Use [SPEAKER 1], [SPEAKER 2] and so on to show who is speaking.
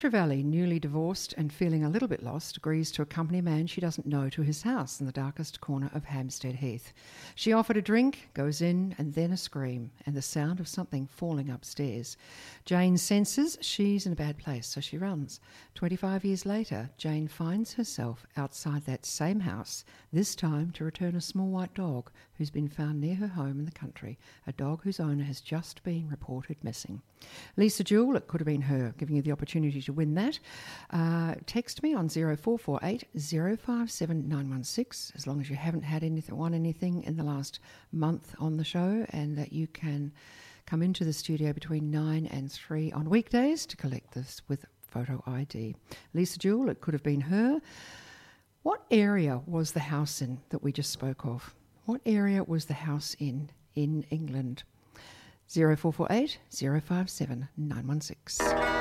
[SPEAKER 1] Trevally, newly divorced and feeling a little bit lost, agrees to accompany a man she doesn't know to his house in the darkest corner of Hampstead Heath. She offered a drink, goes in, and then a scream, and the sound of something falling upstairs. Jane senses she's in a bad place, so she runs. 25 years later, Jane finds herself outside that same house, this time to return a small white dog who's been found near her home in the country, a dog whose owner has just been reported missing. Lisa Jewell, it could have been her, giving you the opportunity to win that. Text me on 0448 057 916, as long as you haven't had won anything in the last month on the show, and that you can come into the studio between 9 and 3 on weekdays to collect this with photo ID. Lisa Jewell, it could have been her. What area was the house in that we just spoke of? What area was the house in England? 0448 057 916.